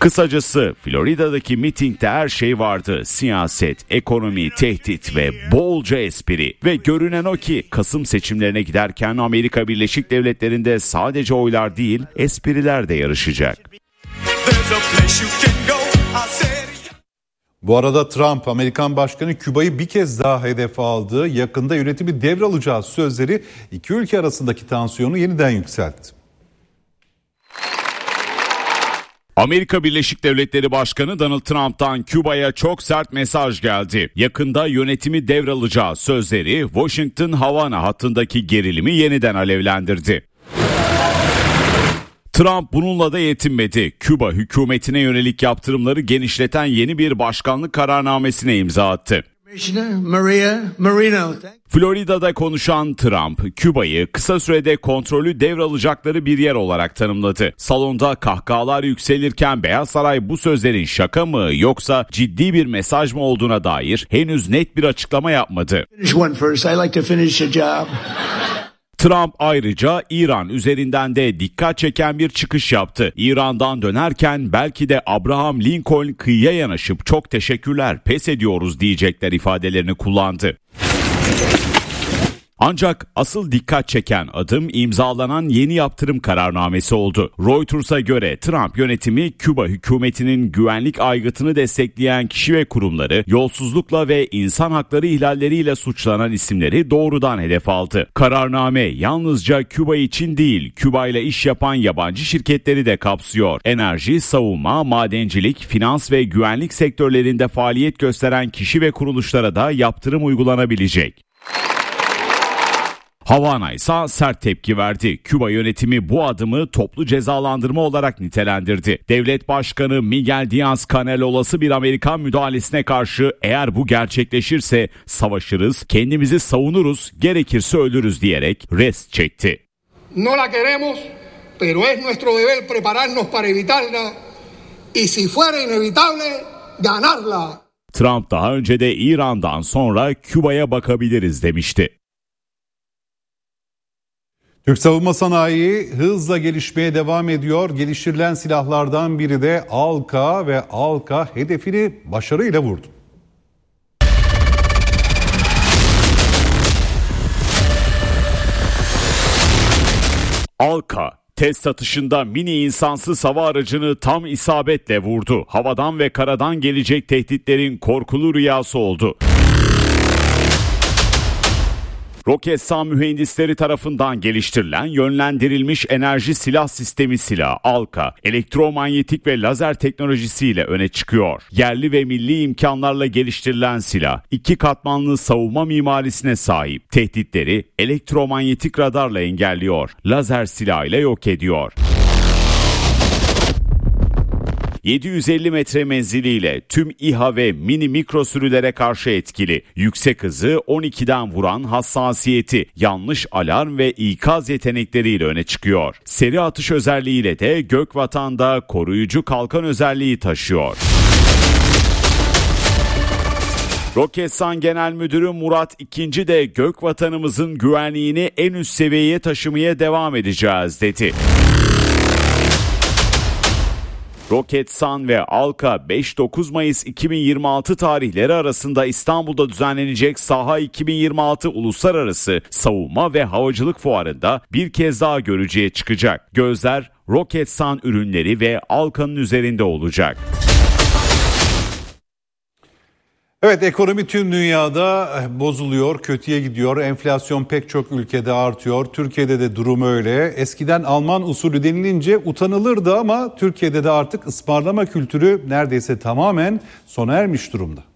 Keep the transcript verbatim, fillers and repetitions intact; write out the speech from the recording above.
Kısacası Florida'daki mitingde her şey vardı. Siyaset, ekonomi, tehdit ve bolca espri. Ve görünen o ki Kasım seçimlerine giderken Amerika Birleşik Devletleri'nde sadece oylar değil, espriler de yarışacak. Bu arada Trump, Amerikan Başkanı Küba'yı bir kez daha hedefe aldı. Yakında yönetimi devralacağı sözleri iki ülke arasındaki tansiyonu yeniden yükseltti. Amerika Birleşik Devletleri Başkanı Donald Trump'tan Küba'ya çok sert mesaj geldi. Yakında yönetimi devralacağı sözleri Washington-Havana hattındaki gerilimi yeniden alevlendirdi. Trump bununla da yetinmedi. Küba hükümetine yönelik yaptırımları genişleten yeni bir başkanlık kararnamesine imza attı. Florida'da konuşan Trump, Küba'yı kısa sürede kontrolü devralacakları bir yer olarak tanımladı. Salonda kahkahalar yükselirken Beyaz Saray bu sözlerin şaka mı yoksa ciddi bir mesaj mı olduğuna dair henüz net bir açıklama yapmadı. Trump ayrıca İran üzerinden de dikkat çeken bir çıkış yaptı. İran'dan dönerken belki de Abraham Lincoln kıyıya yanaşıp çok teşekkürler, pes ediyoruz diyecekler ifadelerini kullandı. Ancak asıl dikkat çeken adım imzalanan yeni yaptırım kararnamesi oldu. Reuters'a göre Trump yönetimi Küba hükümetinin güvenlik aygıtını destekleyen kişi ve kurumları yolsuzlukla ve insan hakları ihlalleriyle suçlanan isimleri doğrudan hedef aldı. Kararname yalnızca Küba için değil, Küba ile iş yapan yabancı şirketleri de kapsıyor. Enerji, savunma, madencilik, finans ve güvenlik sektörlerinde faaliyet gösteren kişi ve kuruluşlara da yaptırım uygulanabilecek. Havana ise sert tepki verdi. Küba yönetimi bu adımı toplu cezalandırma olarak nitelendirdi. Devlet Başkanı Miguel Díaz-Canel olası bir Amerikan müdahalesine karşı eğer bu gerçekleşirse savaşırız, kendimizi savunuruz, gerekirse ölürüz diyerek rest çekti. No la queremos, pero es nuestro deber prepararnos para evitarla y si fuera inevitable ganarla. Trump daha önce de İran'dan sonra Küba'ya bakabiliriz demişti. Türk savunma sanayi hızla gelişmeye devam ediyor. Geliştirilen silahlardan biri de ALKA ve ALKA hedefini başarıyla vurdu. ALKA test atışında mini insansız hava aracını tam isabetle vurdu. Havadan ve karadan gelecek tehditlerin korkulu rüyası oldu. Roketsan mühendisleri tarafından geliştirilen yönlendirilmiş enerji silah sistemi SİLA ALKA, elektromanyetik ve lazer teknolojisiyle öne çıkıyor. Yerli ve milli imkanlarla geliştirilen silah, iki katmanlı savunma mimarisine sahip. Tehditleri elektromanyetik radarla engelliyor, lazer silahıyla yok ediyor. yedi yüz elli metre menziliyle tüm İHA ve mini mikro sürülere karşı etkili. Yüksek hızı on ikiden vuran hassasiyeti, yanlış alarm ve ikaz yetenekleriyle öne çıkıyor. Seri atış özelliğiyle de Gökvatan'da koruyucu kalkan özelliği taşıyor. Roketsan Genel Müdürü Murat İkinci de Gökvatanımızın güvenliğini en üst seviyeye taşımaya devam edeceğiz dedi. Roketsan ve ALKA beş dokuz Mayıs iki bin yirmi altı tarihleri arasında İstanbul'da düzenlenecek Saha iki bin yirmi altı Uluslararası Savunma ve Havacılık Fuarı'nda bir kez daha görücüye çıkacak. Gözler Roketsan ürünleri ve ALKA'nın üzerinde olacak. Evet, ekonomi tüm dünyada bozuluyor, kötüye gidiyor. Enflasyon pek çok ülkede artıyor. Türkiye'de de durum öyle. Eskiden Alman usulü denilince utanılırdı ama Türkiye'de de artık ısmarlama kültürü neredeyse tamamen sona ermiş durumda.